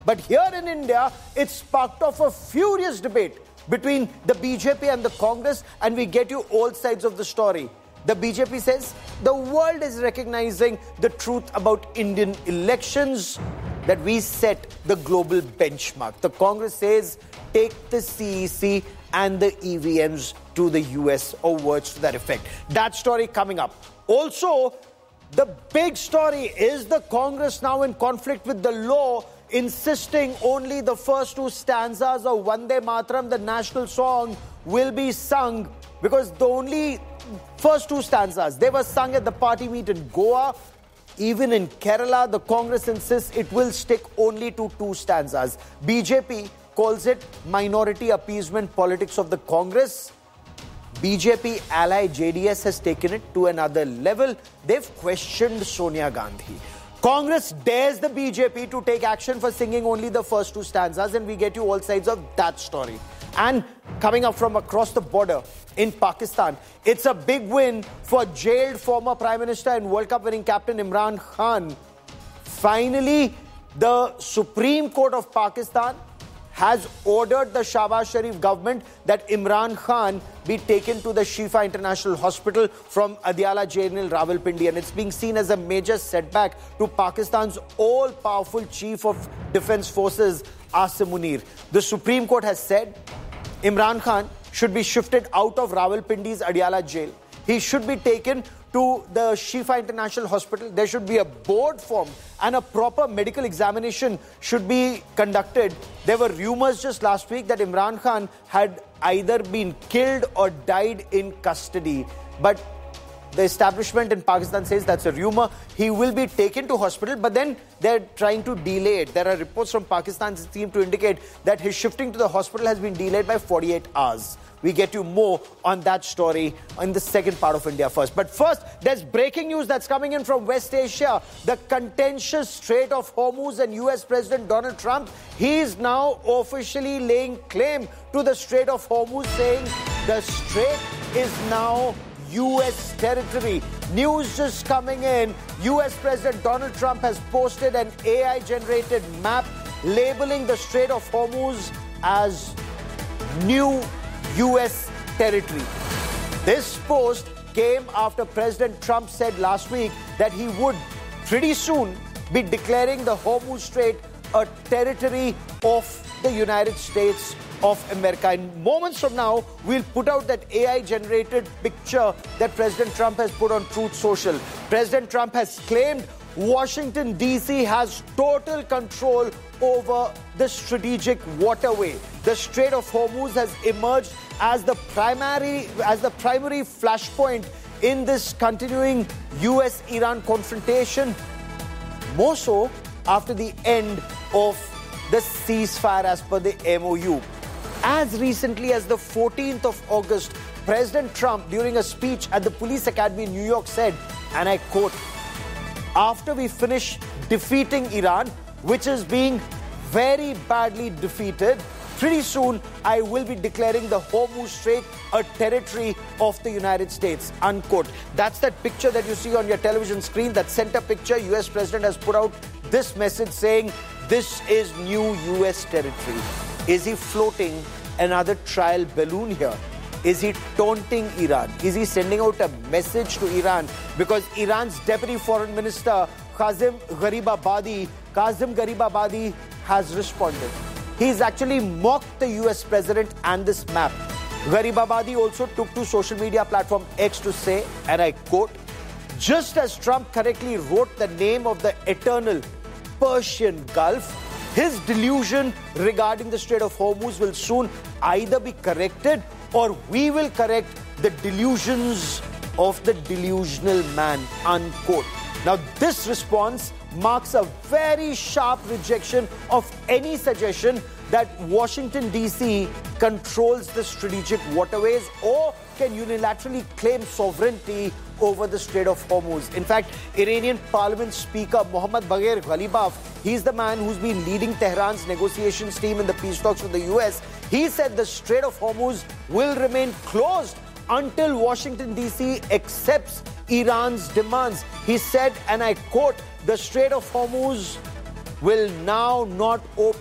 But here in India, it sparked off a furious debate between the BJP and the Congress, and we get you all sides of the story. The BJP says the world is recognizing the truth about Indian elections, that we set the global benchmark. The Congress says take the CEC and the EVMs to the US, or words to that effect. That story coming up. Also, the big story is the Congress now in conflict with the law, insisting only the first two stanzas of Vande Mataram, the national song, will be sung, because the only first two stanzas, they were sung at the party meet in Goa. Even in Kerala, the Congress insists it will stick only to two stanzas. BJP calls it minority appeasement politics of the Congress. BJP ally JDS has taken it to another level. They've questioned Sonia Gandhi. Congress dares the BJP to take action for singing only the first two stanzas, and we get you all sides of that story. And coming up from across the border in Pakistan, it's a big win for jailed former Prime Minister and World Cup winning captain Imran Khan. Finally, the Supreme Court of Pakistan has ordered the Shahbaz Sharif government that Imran Khan be taken to the Shifa International Hospital from Adiala jail in Rawalpindi, and it's being seen as a major setback to Pakistan's all-powerful Chief of Defence Forces, Asim Munir. The Supreme Court has said Imran Khan should be shifted out of Rawalpindi's Adiala jail. He should be taken to the Shifa International Hospital. There should be a board formed and a proper medical examination should be conducted. There were rumors just last week that Imran Khan had either been killed or died in custody. But the establishment in Pakistan says that's a rumor. He will be taken to hospital, but then they're trying to delay it. There are reports from Pakistan that seem to indicate that his shifting to the hospital has been delayed by 48 hours. We get you more on that story in the second part of India First. But first, there's breaking news that's coming in from West Asia. The contentious Strait of Hormuz, and US President Donald Trump, he is now officially laying claim to the Strait of Hormuz, saying the strait is now US territory. News just coming in. US President Donald Trump has posted an AI-generated map labeling the Strait of Hormuz as new US territory. This post came after President Trump said last week that he would pretty soon be declaring the Hormuz Strait a territory of the United States of America. In moments from now, we'll put out that AI-generated picture that President Trump has put on Truth Social. President Trump has claimed Washington, D.C. has total control over the strategic waterway. The Strait of Hormuz has emerged as the primary flashpoint in this continuing US-Iran confrontation, more so after the end of the ceasefire as per the MOU. As recently as the 14th of August, President Trump, during a speech at the Police Academy in New York, said, and I quote, "After we finish defeating Iran, which is being very badly defeated, pretty soon I will be declaring the Hormuz Strait a territory of the United States," unquote. That's that picture that you see on your television screen, that center picture. US President has put out this message saying this is new US territory. Is he floating another trial balloon here? Is he taunting Iran? Is he sending out a message to Iran? Because Iran's Deputy Foreign Minister, Kazim Garibabadi, has responded. He's actually mocked the US President and this map. Garibabadi also took to social media platform X to say, and I quote, "Just as Trump correctly wrote the name of the eternal Persian Gulf, his delusion regarding the Strait of Hormuz will soon either be corrected or we will correct the delusions of the delusional man," unquote. Now, this response marks a very sharp rejection of any suggestion that Washington, D.C. controls the strategic waterways or can unilaterally claim sovereignty over the Strait of Hormuz. In fact, Iranian Parliament Speaker Mohammad Bagher Ghalibaf, he's the man who's been leading Tehran's negotiations team in the peace talks with the US. He said the Strait of Hormuz will remain closed until Washington, D.C. accepts Iran's demands. He said, and I quote, "The Strait of Hormuz will now not open